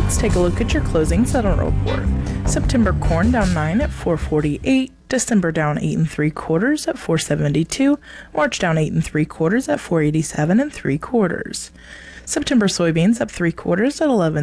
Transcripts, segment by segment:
Let's take a look at your closing settlement report. September corn down 9 at 448. December down 8 3/4 at 472. March down 8 3/4 at 487 3/4. September soybeans up 3/4 at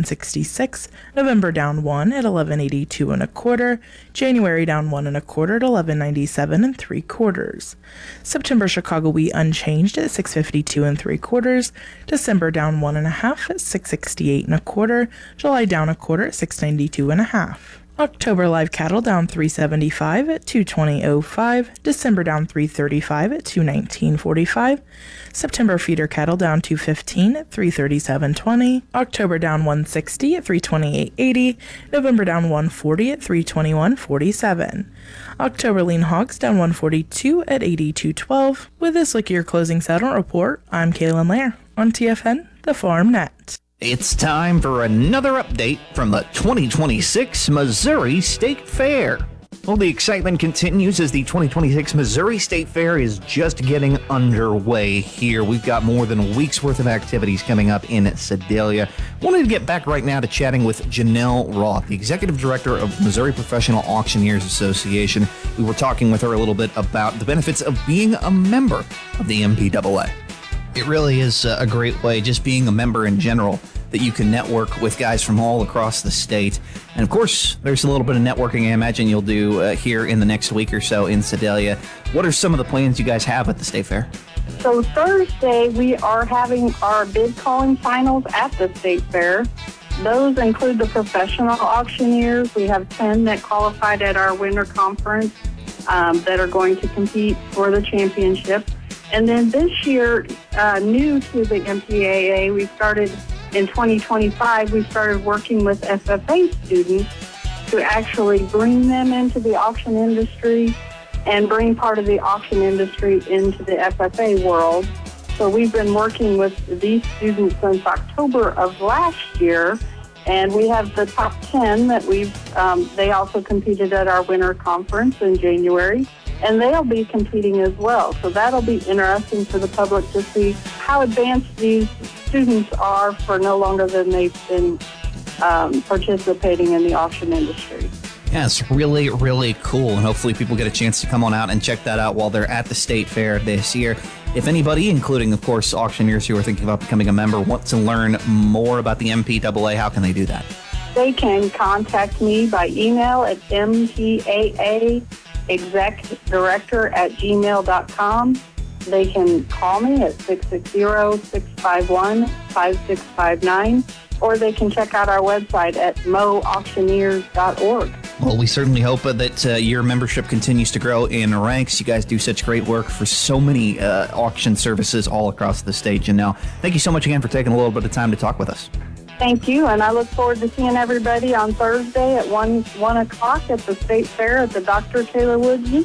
1166. November down 1 at 1182 1/4. January down 1 1/4 at 1197 3/4. September Chicago wheat unchanged at 652 3/4. December down 1 1/2 at 668 1/4. July down 1/4 at 692 1/2. October live cattle down 375 at 220.05. December down 335 at 219.45. September feeder cattle down 215 at 337.20. October down 160 at 328.80. November down 140 at 321.47. October lean hogs down 142 at 82.12. With this look at your closing settlement report, I'm Kaylin Lair on TFN, the Farm Net. It's time for another update from the 2026 Missouri State Fair. Well, the excitement continues as the 2026 Missouri State Fair is just getting underway here. We've got more than a week's worth of activities coming up in Sedalia. Wanted to get back right now to chatting with Janelle Roth, the Executive Director of Missouri Professional Auctioneers Association. We were talking with her a little bit about the benefits of being a member of the MPAA. It really is a great way, just being a member in general, that you can network with guys from all across the state. And of course, there's a little bit of networking I imagine you'll do here in the next week or so in Sedalia. What are some of the plans you guys have at the State Fair? So Thursday, we are having our bid calling finals at the State Fair. Those include the professional auctioneers. We have 10 that qualified at our winter conference that are going to compete for the championship. And then this year, new to the MPAA, we started in 2025, we started working with FFA students to actually bring them into the auction industry and bring part of the auction industry into the FFA world. So we've been working with these students since October of last year, and we have the top 10 that they also competed at our winter conference in January. And they'll be competing as well. So that'll be interesting for the public to see how advanced these students are for no longer than they've been participating in the auction industry. Yeah, it's really, really cool. And hopefully people get a chance to come on out and check that out while they're at the State Fair this year. If anybody, including, of course, auctioneers who are thinking about becoming a member, want to learn more about the MPAA, how can they do that? They can contact me by email at mpaaexecdirector@gmail.com. They can call me at 660-651-5659, or they can check out our website at moauctioneers.org. Well, we certainly hope that your membership continues to grow in ranks. You guys do such great work for so many auction services all across the state. Janelle, thank you so much again for taking a little bit of time to talk with us. Thank you, and I look forward to seeing everybody on Thursday at 1 o'clock at the State Fair at the Dr. Taylor Woods